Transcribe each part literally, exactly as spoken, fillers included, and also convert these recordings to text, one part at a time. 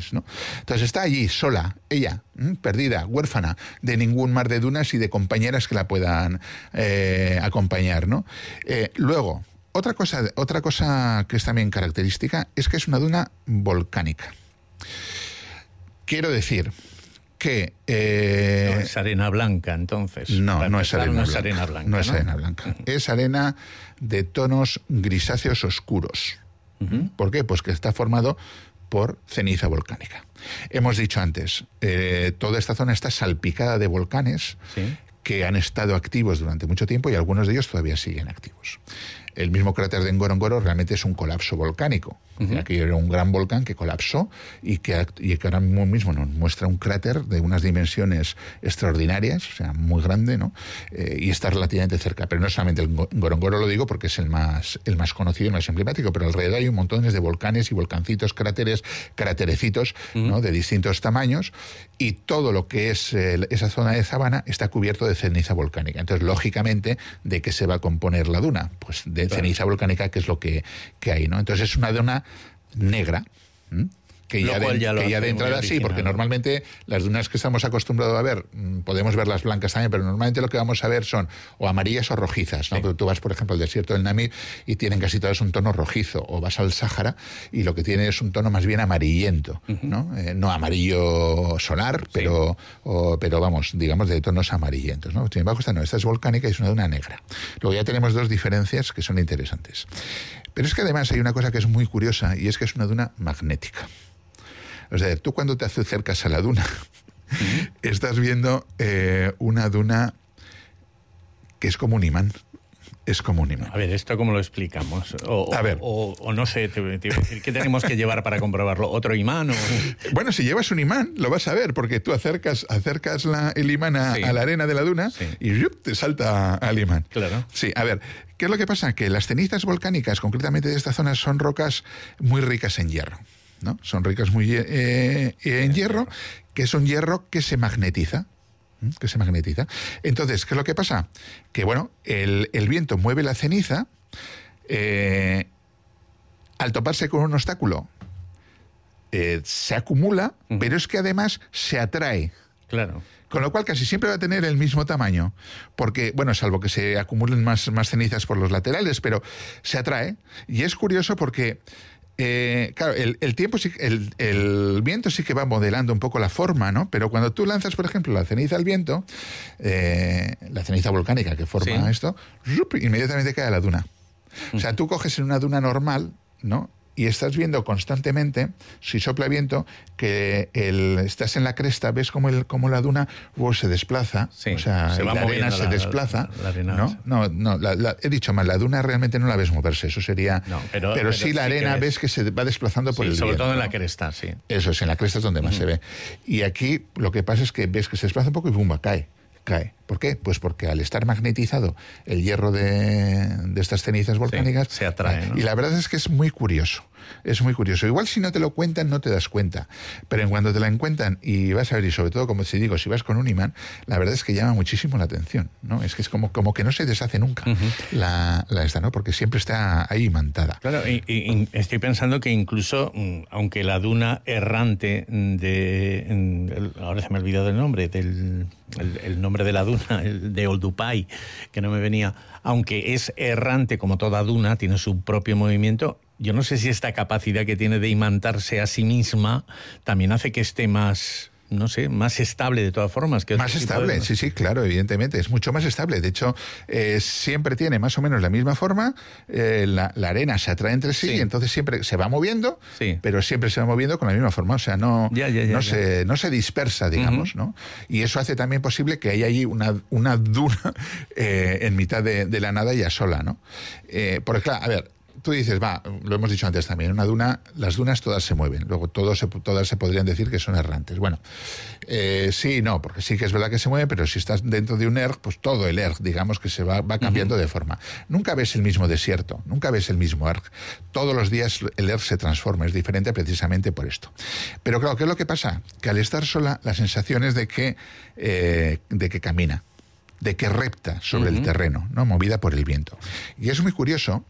dunas, ¿no? Entonces está allí, sola, ella, ¿m? perdida, huérfana de ningún mar de dunas y de compañeras que la puedan eh, acompañar, ¿no? Eh, luego, otra cosa, otra cosa que es también característica es que es una duna volcánica. Quiero decir que... Eh, no es arena blanca, entonces. No, no es arena, no blanca, es arena blanca. No es ¿no? arena blanca. Es arena de tonos grisáceos oscuros. Uh-huh. ¿Por qué? Pues que está formado por ceniza volcánica. Hemos dicho antes, eh, toda esta zona está salpicada de volcanes, ¿sí?, que han estado activos durante mucho tiempo y algunos de ellos todavía siguen activos. El mismo cráter de Ngorongoro realmente es un colapso volcánico. Uh-huh. Aquí era un gran volcán que colapsó y que, y que ahora mismo nos muestra un cráter de unas dimensiones extraordinarias, o sea, muy grande, ¿no? Eh, y está relativamente cerca. Pero no solamente el Ngorongoro, lo digo porque es el más, el más conocido y más emblemático, pero alrededor hay un montón de volcanes y volcancitos, cráteres, craterecitos, uh-huh, ¿no?, de distintos tamaños, y todo lo que es eh, esa zona de sabana está cubierto de ceniza volcánica. Entonces, lógicamente, ¿de qué se va a componer la duna? Pues de claro, ceniza volcánica, que es lo que, que hay, ¿no? Entonces es una duna negra, ¿m? que ya, de, ya, que ya de entrada sí, porque normalmente las dunas que estamos acostumbrados a ver, podemos ver las blancas también, pero normalmente lo que vamos a ver son o amarillas o rojizas, ¿no? Sí. Tú vas, por ejemplo, al desierto del Namib y tienen casi todas un tono rojizo, o vas al Sáhara y lo que tiene es un tono más bien amarillento, uh-huh, ¿no? Eh, no amarillo solar, pero, sí, o, pero vamos, digamos de tonos amarillentos, ¿no? Sin embargo, esta no, esta es volcánica y es una duna negra. Luego ya tenemos dos diferencias que son interesantes. Pero es que además hay una cosa que es muy curiosa y es que es una duna magnética. O sea, tú cuando te acercas a la duna, uh-huh, estás viendo eh, una duna que es como un imán. Es como un imán. A ver, ¿esto cómo lo explicamos? O, a ver. O, o no sé, te, te iba a decir, ¿qué tenemos que llevar para comprobarlo? ¿Otro imán? O... Bueno, si llevas un imán, lo vas a ver, porque tú acercas, acercas la, el imán a, sí, a la arena de la duna, sí, y ¡yup!, te salta al imán. Claro. Sí, a ver, ¿qué es lo que pasa? Que las cenizas volcánicas, concretamente de esta zona, son rocas muy ricas en hierro, ¿no? Son ricas muy eh, en hierro, que es un hierro que se magnetiza. que se magnetiza. Entonces, ¿qué es lo que pasa? Que, bueno, el, el viento mueve la ceniza, eh, al toparse con un obstáculo, eh, se acumula, uh-huh, pero es que además se atrae. Claro. Con lo cual casi siempre va a tener el mismo tamaño, porque, bueno, salvo que se acumulen más, más cenizas por los laterales, pero se atrae. Y es curioso porque... Eh, claro, el, el tiempo sí, el, el viento sí que va modelando un poco la forma, ¿no? Pero cuando tú lanzas, por ejemplo, la ceniza al viento, eh, la ceniza volcánica que forma, sí, esto, ¡rup!, inmediatamente cae a la duna. Uh-huh. O sea, tú coges en una duna normal, ¿no?, y estás viendo constantemente, si sopla viento, que el, estás en la cresta, ves como, el, como la duna oh, se desplaza, sí, o sea, se va la arena se la, desplaza, la, la arena, ¿no? No, no la, la, he dicho mal, la duna realmente no la ves moverse, eso sería... No, pero, pero, pero sí la arena sí ves que se va desplazando por sí, el sobre viento, todo en ¿no? la cresta, sí. Eso es, en la cresta es donde más uh-huh, se ve. Y aquí lo que pasa es que ves que se desplaza un poco y ¡bumba!, cae. cae. ¿Por qué? Pues porque al estar magnetizado el hierro de, de estas cenizas volcánicas... Sí, se atrae, ¿no? Y la verdad es que es muy curioso. Es muy curioso. Igual si no te lo cuentan no te das cuenta, pero en cuanto te la cuentan y vas a ver, y sobre todo, como te digo, si vas con un imán, la verdad es que llama muchísimo la atención, ¿no? Es que es como, como que no se deshace nunca, uh-huh, la, la esta, ¿no? Porque siempre está ahí imantada. Claro, y, y estoy pensando que incluso, aunque la duna errante de... ahora se me ha olvidado el nombre, del... El, el nombre de la duna, el de Oldupay, que no me venía, aunque es errante como toda duna, tiene su propio movimiento. Yo no sé si esta capacidad que tiene de imantarse a sí misma también hace que esté más, no sé, más estable de todas formas. Que más estable, de... sí, sí, claro, evidentemente, es mucho más estable. De hecho, eh, siempre tiene más o menos la misma forma, eh, la, la arena se atrae entre sí, sí, y entonces siempre se va moviendo, sí, pero siempre se va moviendo con la misma forma, o sea, no, ya, ya, ya, no, ya. Se, no se dispersa, digamos, uh-huh, ¿no? Y eso hace también posible que haya allí una, una duna eh, en mitad de, de la nada ya sola, ¿no? Eh, porque claro, a ver, tú dices, va, lo hemos dicho antes también, una duna, las dunas todas se mueven, luego todos se, todas se podrían decir que son errantes. Bueno, eh, sí, no, porque sí que es verdad que se mueve, pero si estás dentro de un erg, pues todo el erg, digamos que se va, va cambiando uh-huh, de forma. Nunca ves el mismo desierto, nunca ves el mismo erg. Todos los días el erg se transforma, es diferente precisamente por esto. Pero claro, ¿qué es lo que pasa? Que al estar sola, la sensación es de que, eh, de que camina, de que repta sobre uh-huh, el terreno, ¿no? Movida por el viento. Y es muy curioso,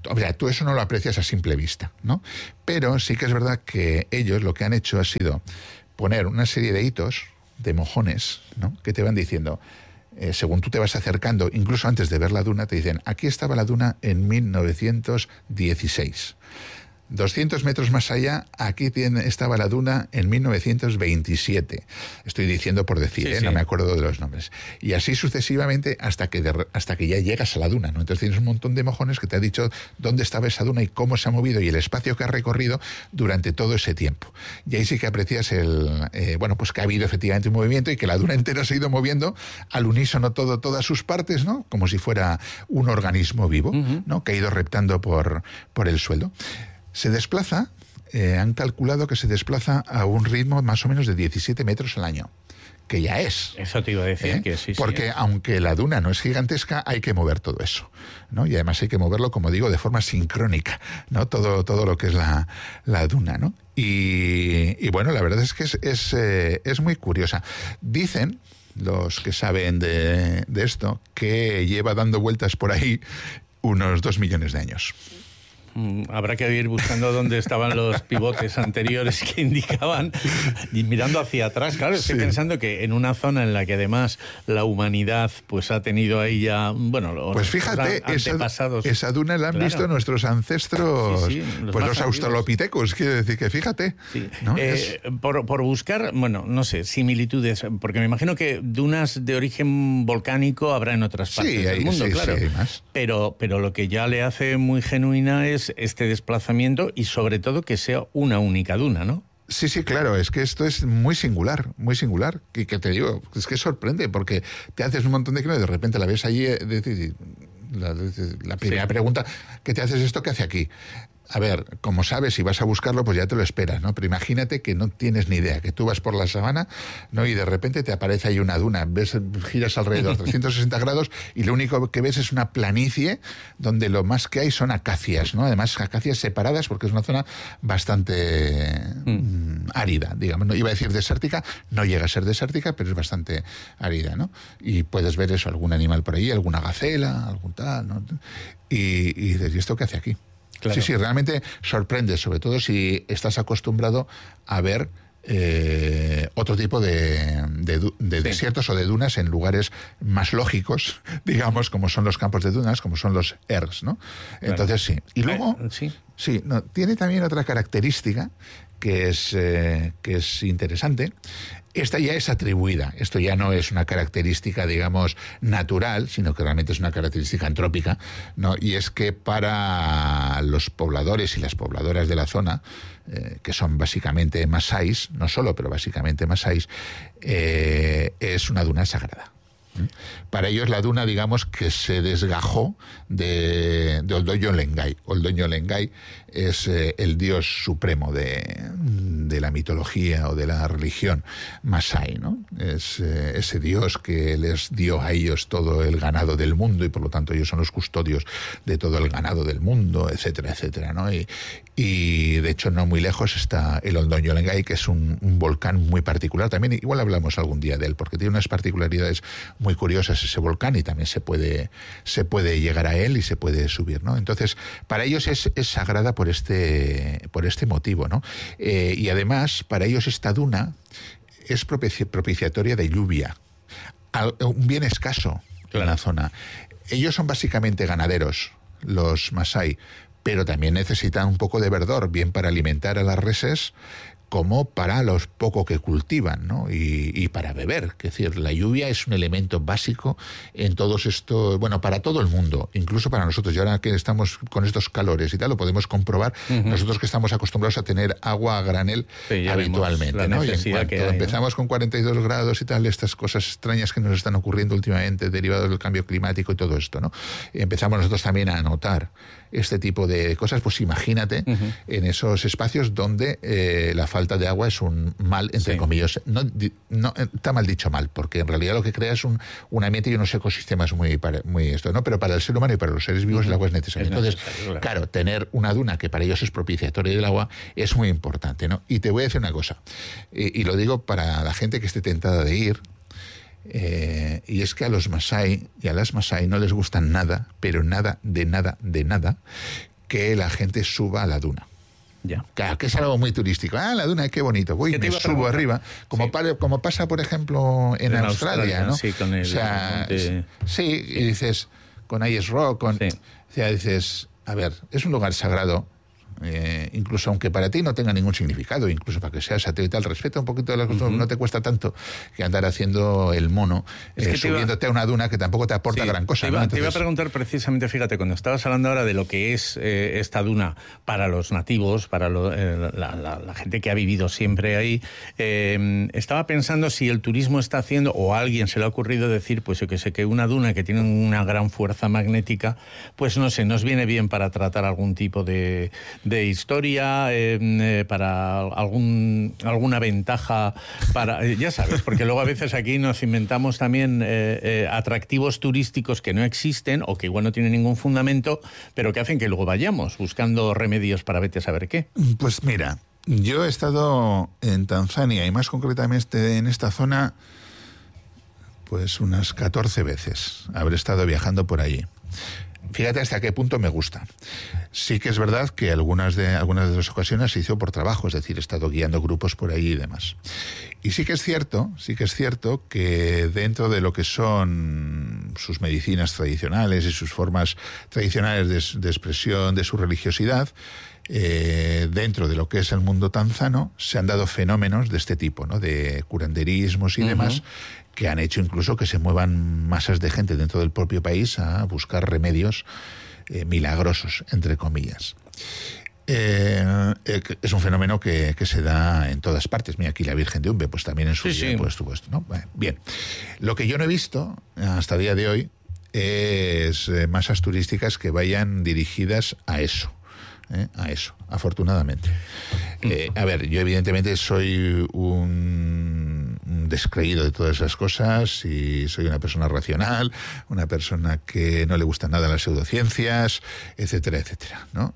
O sea, tú eso no lo aprecias a simple vista, ¿no? Pero sí que es verdad que ellos lo que han hecho ha sido poner una serie de hitos, de mojones, ¿no? Que te van diciendo, eh, según tú te vas acercando, incluso antes de ver la duna, te dicen, aquí estaba la duna en mil novecientos dieciséis. doscientos metros más allá, aquí tiene, estaba la duna en mil novecientos veintisiete. Estoy diciendo por decir, sí, ¿eh? Sí. No me acuerdo de los nombres. Y así sucesivamente hasta que, de, hasta que ya llegas a la duna, ¿no? Entonces tienes un montón de mojones que te ha dicho dónde estaba esa duna y cómo se ha movido y el espacio que ha recorrido durante todo ese tiempo. Y ahí sí que aprecias el, eh, bueno, pues que ha habido efectivamente un movimiento y que la duna entera se ha ido moviendo al unísono todo, todas sus partes, ¿no? Como si fuera un organismo vivo, uh-huh. ¿no? Que ha ido reptando por, por el suelo. Se desplaza, eh, han calculado que se desplaza a un ritmo más o menos de diecisiete metros al año, que ya es. Eso te iba a decir, ¿eh? que sí. Porque sí, ¿eh? aunque la duna no es gigantesca, hay que mover todo eso, ¿no? Y además hay que moverlo, como digo, de forma sincrónica, ¿no? Todo, todo lo que es la, la duna, ¿no? Y, y bueno, la verdad es que es, es, eh, es muy curiosa. Dicen los que saben de, de esto que lleva dando vueltas por ahí unos dos millones de años. Habrá que ir buscando dónde estaban los pivotes anteriores que indicaban y mirando hacia atrás. Claro, estoy sí. pensando que en una zona en la que además la humanidad pues ha tenido ahí ya, bueno, los pues fíjate, antepasados. Esa, esa duna la han claro. visto nuestros ancestros, sí, sí, los pues los australopithecus, quiere decir que fíjate. Sí. ¿no? Eh, es... por, por buscar, bueno, no sé, similitudes, porque me imagino que dunas de origen volcánico habrá en otras partes sí, del hay, mundo, sí, claro. Sí, hay más. Pero, pero lo que ya le hace muy genuina es este desplazamiento y sobre todo que sea una única duna, ¿no? Sí, sí, claro, es que esto es muy singular, muy singular, y que te digo, es que sorprende, porque te haces un montón de kilómetros, de repente la ves allí, de, la, la primera sí. pregunta que te haces es esto, ¿qué hace aquí? A ver, como sabes, si vas a buscarlo, pues ya te lo esperas, ¿no? Pero imagínate que no tienes ni idea, que tú vas por la sabana, ¿no? Y de repente te aparece ahí una duna, ves, giras alrededor trescientos sesenta grados y lo único que ves es una planicie donde lo más que hay son acacias, ¿no? Además, acacias separadas porque es una zona bastante mm. árida, digamos. No iba a decir desértica, no llega a ser desértica, pero es bastante árida, ¿no? Y puedes ver eso, algún animal por ahí, alguna gacela, algún tal, ¿no? Y, y dices, ¿y esto qué hace aquí? Claro. Sí, sí, realmente sorprende, sobre todo si estás acostumbrado a ver eh, otro tipo de, de, de sí. desiertos o de dunas en lugares más lógicos, digamos, como son los campos de dunas, como son los ergs, ¿no? Claro. Entonces sí. Y luego, eh, sí, sí no, tiene también otra característica que es, eh, que es interesante. Esta ya es atribuida, esto ya no es una característica, digamos, natural, sino que realmente es una característica antrópica, ¿no? Y es que para los pobladores y las pobladoras de la zona, eh, que son básicamente masáis, no solo, pero básicamente masáis, eh, es una duna sagrada. Para ellos la duna, digamos, que se desgajó de, de Oldoño Lengai. Oldoño Lengai es eh, el dios supremo de, de la mitología o de la religión masái, ¿no? Es eh, ese dios que les dio a ellos todo el ganado del mundo y por lo tanto ellos son los custodios de todo el ganado del mundo, etcétera, etcétera, ¿no? Y, y de hecho no muy lejos está el Oldoño Lengai, que es un, un volcán muy particular. También igual hablamos algún día de él, porque tiene unas particularidades muy curiosas ese volcán y también se puede, se puede llegar a él y se puede subir, ¿no? Entonces, para ellos es, es sagrada por este, por este motivo, ¿no? Eh, y además, para ellos esta duna es propici- propiciatoria de lluvia, al, un bien escaso claro. en la zona. Ellos son básicamente ganaderos, los masái, pero también necesitan un poco de verdor, bien para alimentar a las reses, como para los poco que cultivan, ¿no? Y, y para beber. Es decir, la lluvia es un elemento básico en todos estos, bueno, para todo el mundo, incluso para nosotros. Y ahora que estamos con estos calores y tal, lo podemos comprobar, uh-huh. nosotros que estamos acostumbrados a tener agua a granel sí, habitualmente, ¿no? Y en cuanto hay, empezamos ¿no? con cuarenta y dos grados y tal, estas cosas extrañas que nos están ocurriendo últimamente, derivados del cambio climático y todo esto, ¿no? Y empezamos nosotros también a notar este tipo de cosas, pues imagínate uh-huh. en esos espacios donde eh, la falta de agua es un mal, entre sí. comillas. No, no, está mal dicho mal, porque en realidad lo que crea es un, un ambiente y unos ecosistemas muy, muy esto, ¿no? Pero para el ser humano y para los seres vivos uh-huh. el agua es necesaria. Es Entonces, necesario, claro. claro, tener una duna que para ellos es propiciatoria del agua es muy importante, ¿no? Y te voy a decir una cosa, y, y lo digo para la gente que esté tentada de ir, Eh, y es que a los masái y a las masái no les gustan nada, pero nada, de nada, de nada, que la gente suba a la duna. Ya. Claro, que es algo muy turístico. Ah, la duna, qué bonito. Uy, me subo arriba. Como, sí. pa, como pasa, por ejemplo, en, en Australia, Australia, ¿no? Sí, con el, o sea, el sí, y dices, con Ayers Rock, con, sí. o sea, dices, a ver, es un lugar sagrado. Eh, incluso aunque para ti no tenga ningún significado, incluso para que seas ateo y tal, respeta un poquito de las cosas, uh-huh. no te cuesta tanto que andar haciendo el mono, es eh, subiéndote iba... a una duna que tampoco te aporta sí, gran cosa. Te iba, ¿no? Entonces... te iba a preguntar precisamente, fíjate, cuando estabas hablando ahora de lo que es eh, esta duna para los nativos, para lo, eh, la, la, la gente que ha vivido siempre ahí, eh, estaba pensando si el turismo está haciendo, o a alguien se le ha ocurrido decir, pues yo que sé, que una duna que tiene una gran fuerza magnética, pues no sé, nos viene bien para tratar algún tipo de de historia, eh, eh, para algún alguna ventaja, para eh, ya sabes, porque luego a veces aquí nos inventamos también eh, eh, atractivos turísticos que no existen o que igual no tienen ningún fundamento, pero que hacen que luego vayamos buscando remedios para vete a saber qué. Pues mira, yo he estado en Tanzania y más concretamente en esta zona pues unas catorce veces. Habré estado viajando por allí. Fíjate hasta qué punto me gusta. Sí que es verdad que algunas de, algunas de las ocasiones se hizo por trabajo, es decir, he estado guiando grupos por ahí y demás. Y sí que es cierto, sí que es cierto que dentro de lo que son sus medicinas tradicionales y sus formas tradicionales de, de expresión de su religiosidad, eh, dentro de lo que es el mundo tanzano, se han dado fenómenos de este tipo, ¿no? De curanderismos y uh-huh. demás, que han hecho incluso que se muevan masas de gente dentro del propio país a buscar remedios eh, milagrosos, entre comillas. Eh, eh, es un fenómeno que, que se da en todas partes. Mira, aquí la Virgen de Umbe, pues también en su sí, vida sí. pues tuvo esto, ¿no? Bien. Lo que yo no he visto hasta el día de hoy es eh, masas turísticas que vayan dirigidas a eso. ¿Eh? A eso, afortunadamente. Eh, a ver, yo evidentemente soy un, un descreído de todas esas cosas y soy una persona racional, una persona que no le gusta nada las pseudociencias, etcétera, etcétera, ¿no?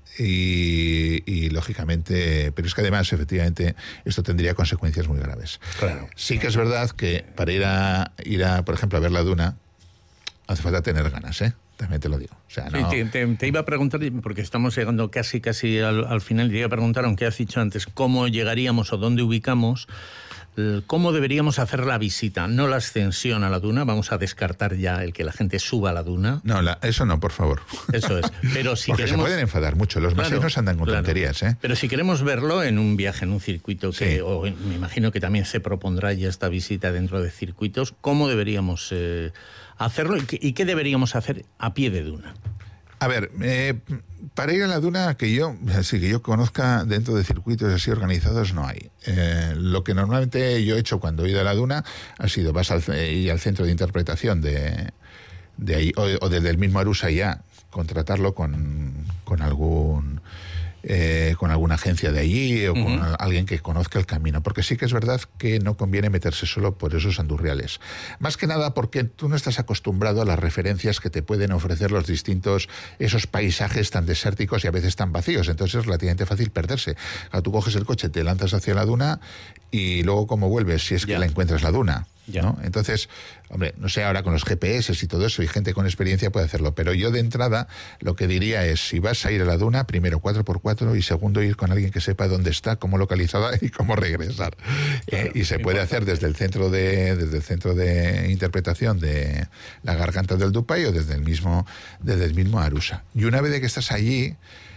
Y, y lógicamente, pero es que además, efectivamente, esto tendría consecuencias muy graves. Claro. Sí que es verdad que para ir a, ir a, por ejemplo, a ver la duna, hace falta tener ganas, ¿eh? También te lo digo. O sea, no... sí, te, te, te iba a preguntar, porque estamos llegando casi casi al, al final, te iba a preguntar, aunque has dicho antes, cómo llegaríamos o dónde ubicamos, cómo deberíamos hacer la visita, no la ascensión a la duna, vamos a descartar ya el que la gente suba a la duna. No, la, eso no, por favor. Eso es. Pero si porque queremos... se pueden enfadar mucho, los claro, meseros andan con claro. tonterías, ¿eh? Pero si queremos verlo en un viaje, en un circuito, que sí. o me imagino que también se propondrá ya esta visita dentro de circuitos, ¿cómo deberíamos eh, hacerlo y qué, y qué deberíamos hacer a pie de duna? A ver, eh, para ir a la duna que yo, así que yo conozca dentro de circuitos así organizados no hay. Eh, lo que normalmente yo he hecho cuando he ido a la duna ha sido vas al, ir al centro de interpretación de, de ahí o, o desde el mismo Arusa ya contratarlo con, con algún eh, con alguna agencia de allí o uh-huh. con alguien que conozca el camino, porque sí que es verdad que no conviene meterse solo por esos andurriales. Más que nada porque tú no estás acostumbrado a las referencias que te pueden ofrecer los distintos, esos paisajes tan desérticos y a veces tan vacíos, entonces es relativamente fácil perderse. Cuando tú coges el coche, te lanzas hacia la duna y luego cómo vuelves, si es que yeah. la encuentras la duna. Ya. ¿No? Entonces, hombre, no sé, ahora con los G P S y todo eso, y gente con experiencia puede hacerlo, pero yo de entrada lo que diría es, si vas a ir a la duna, primero cuatro por cuatro y segundo ir con alguien que sepa dónde está, cómo localizada y cómo regresar. Claro, eh, y se puede hacer desde el centro de desde el centro de interpretación de la Garganta del Dupai o desde el mismo desde el mismo Arusa. Y una vez de que estás allí,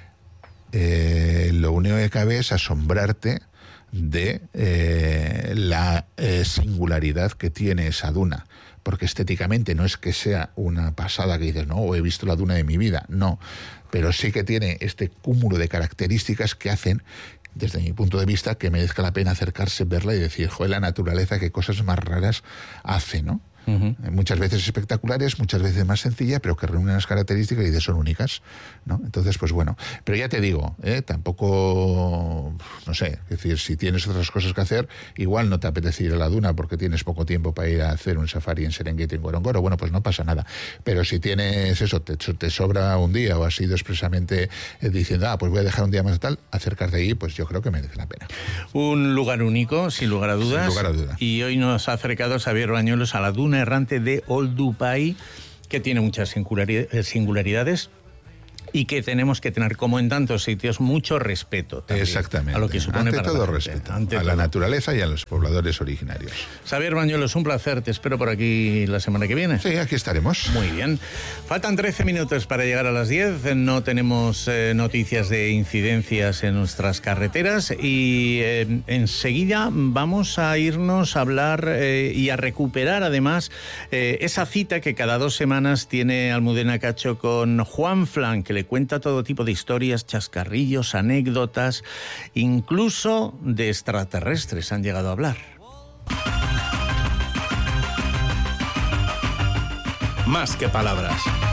eh, lo único que cabe es asombrarte de eh, la eh, singularidad que tiene esa duna, porque estéticamente no es que sea una pasada que dices, no, he visto la duna de mi vida, no, pero sí que tiene este cúmulo de características que hacen, desde mi punto de vista, que merezca la pena acercarse, verla y decir, joder, la naturaleza, qué cosas más raras hace, ¿no? Uh-huh. Muchas veces espectaculares, muchas veces más sencillas, pero que reúnen las características y dices son únicas, ¿no? Entonces, pues bueno, pero ya te digo, ¿eh? Tampoco, no sé, es decir, si tienes otras cosas que hacer, igual no te apetece ir a la duna porque tienes poco tiempo para ir a hacer un safari en Serengeti, en Ngorongoro, bueno, pues no pasa nada, pero si tienes eso, te, te sobra un día o has ido expresamente eh, diciendo, ah, pues voy a dejar un día más tal, acercarte ahí, pues yo creo que merece la pena. Un lugar único, sin lugar a dudas, sin lugar a duda. Y hoy nos ha acercado Xavier Bañuelos a la duna errante de Oldupai, que tiene muchas singularidades. Y que tenemos que tener, como en tantos sitios, mucho respeto también. Exactamente. A lo que supone ante para todo la gente. respeto. Ante a todo. la naturaleza y a los pobladores originarios. Xavier Bañuelo, es un placer. Te espero por aquí la semana que viene. Sí, aquí estaremos. Muy bien. Faltan trece minutos para llegar a las diez. No tenemos eh, noticias de incidencias en nuestras carreteras y eh, enseguida vamos a irnos a hablar eh, y a recuperar además eh, esa cita que cada dos semanas tiene Almudena Cacho con Juan Flan, que le cuenta todo tipo de historias, chascarrillos, anécdotas, incluso de extraterrestres han llegado a hablar. Más que palabras.